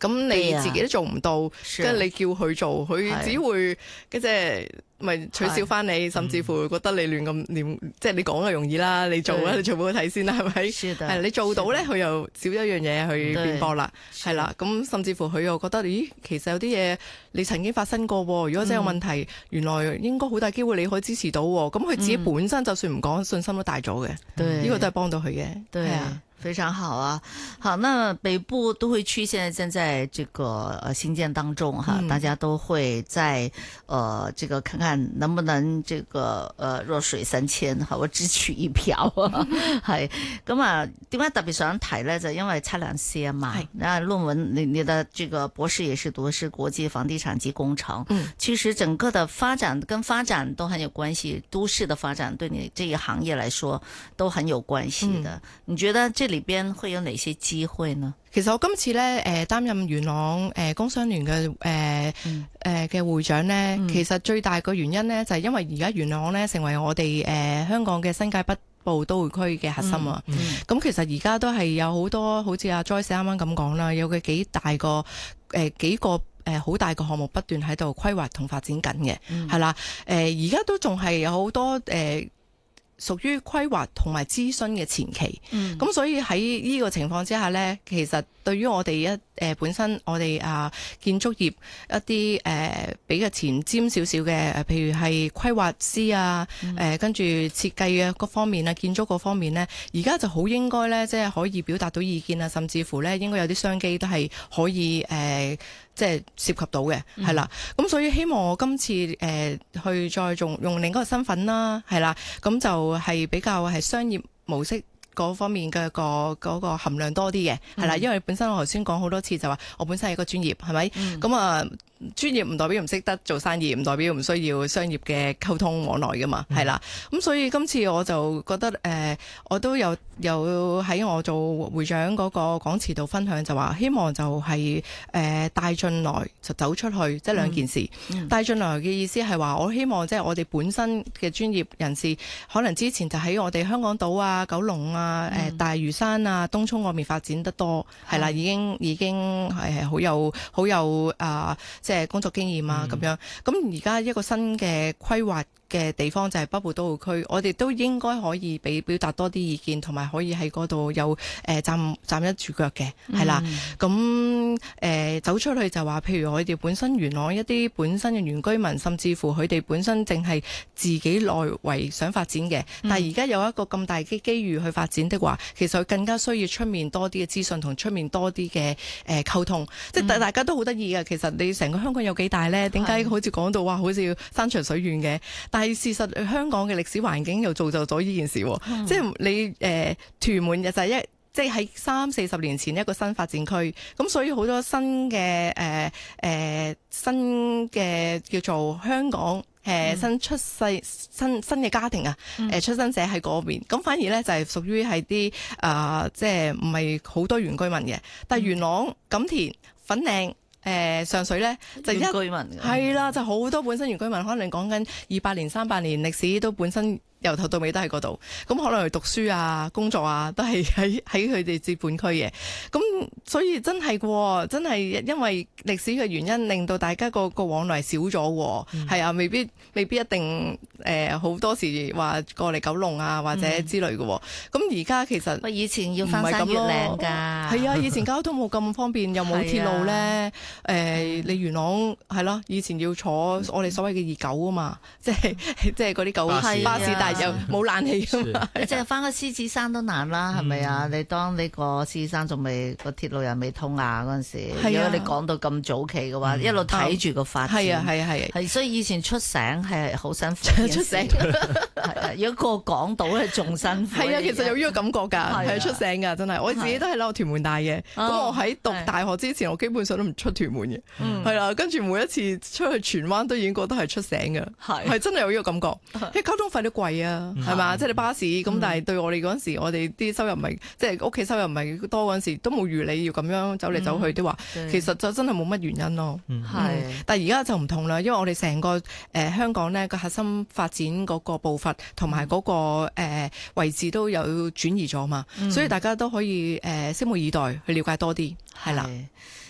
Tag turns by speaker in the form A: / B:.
A: 咁你自己都做唔到，跟住你叫佢做，佢只會即係咪取笑翻你，甚至乎覺得你亂咁念，即係你講就容易啦，你做啦，你做俾佢睇先啦，係咪？係你做到咧，佢又少咗一樣嘢去辯駁啦，係啦。咁甚至乎佢又覺得，咦，其實有啲嘢你曾經發生過，如果真係有問題，原來應該好大機會你可以支持到。咁佢自己本身就算唔講，信心都大咗嘅。呢個都係幫到佢嘅。
B: 對啊。非常好啊，好，那北部都會區現在正在這個興建當中哈，大家都會在這個看看能不能這個弱水三千，好，我只取一票係咁啊。點解特別想提呢？就因為測量師啊嘛，那論文你的這個博士也是讀的是國際房地產及工程，其實整個的發展跟發展都很有關係，都市的發展對你這個行業來說都很有關係的。你覺得這裏邊會有哪些機會呢？
A: 其實我今次咧擔任元朗工商聯嘅會長咧，其實最大個原因咧就係因為而家元朗咧成為我哋香港嘅新界北部都會區嘅核心啊。咁其實而家都係有好多好似阿 Joyce 啱啱咁講啦，有嘅幾個好大個項目不斷喺度規劃同發展緊嘅，係啦。而家都仲係有好多屬於規劃同埋諮詢嘅前期，咁所以喺呢個情況之下呢，其實對於我哋本身我哋建築業一啲比較前瞻少少嘅，譬如係規劃師啊，跟住設計嘅各方面啊，建築嗰方面呢，而家就好應該呢，即係可以表達到意見啊，甚至乎呢應該有啲商機都係可以即係涉及到嘅，係啦。咁所以希望我今次去再用另一個身份啦，係啦，咁就係比較係商業模式嗰方面嘅嗰個含量多啲嘅，係啦。因為本身我頭先講好多次就話我本身係一個專業，係咪？咁啊專業唔代表唔識得做生意，唔代表唔需要商業嘅溝通往來噶嘛，係啦。咁所以今次我就覺得我都有喺我做會長嗰個講詞度分享，就話希望就係帶進來就走出去，即係兩件事。帶進來嘅意思係話，我希望即係我哋本身嘅專業人士，可能之前就喺我哋香港島啊、九龍啊、大嶼山啊、東涌嗰邊發展得多，係啦，已經係好有即係工作經驗啊咁樣。咁而家一個新嘅規劃嘅地方就係北部都會區，我哋都應該可以表達多啲意見，同埋可以喺嗰度有站一住腳嘅，係啦。咁走出去就話，譬如我哋本身元朗一啲本身嘅原居民，甚至乎佢哋本身淨係自己內圍想發展嘅，但係而家有一個咁大嘅機遇去發展的話，其實佢更加需要出面多啲嘅資訊同出面多啲嘅溝通，即係大家都好得意嘅。其實你成個香港有幾大呢？點解好似講到話好似山長水遠嘅？但係事實香港嘅歷史環境又造就咗呢件事，即係你屯門就係即係喺30-40年前一個新發展區，咁所以好多新嘅叫做香港新出世新嘅家庭啊，出生者喺嗰邊，咁反而咧就係屬於係啲即係唔係好多原居民嘅，但係元朗、錦田、粉嶺、上水咧就原居民係啦，就好多本身原居民，可能講緊200年、300年歷史都本身。由頭到尾都喺嗰度，咁可能去讀書啊、工作啊，都係喺佢哋接本區嘅。咁所以真係因為歷史嘅原因，令到大家個往來少咗。係啊，未必一定好多時話過嚟九龍啊或者之類嘅。咁而家其實
B: 以前要翻山越嶺㗎，
A: 係啊，以前交通冇咁方便，又冇鐵路咧。你元朗係咯，以前要坐我哋所謂嘅29啊嘛，即係嗰啲舊巴士大。又冇冷氣㗎嘛，
B: 你淨係翻個獅子山都難啦，係咪啊？你當呢個獅子山仲未個鐵路又未通啊嗰陣時，如果你講到咁早期嘅話，一路睇住個發展，係所以以前出省係好辛苦，出省係啊，如果過港島係仲辛苦。
A: 係啊，其實有呢個感覺㗎，係出省㗎，真係。我自己都係喺屯門大嘅，咁我喺讀大學之前，我基本上都唔出屯門嘅，係啦。跟住每一次出去荃灣都已經覺得係出省㗎，係真係有呢個感覺，因為交通費都貴。係嘛？即係你巴士咁，但係對我哋嗰陣時，我哋啲收入唔係，即係屋企收入唔係多嗰陣時，都冇預你要咁樣走嚟走去，都話其實就真係冇乜原因咯。但係而家就唔同啦，因為我哋成個香港呢個核心發展嗰個步伐同埋嗰個位置都有轉移咗嘛，所以大家都可以拭目以待去了解多啲，係啦。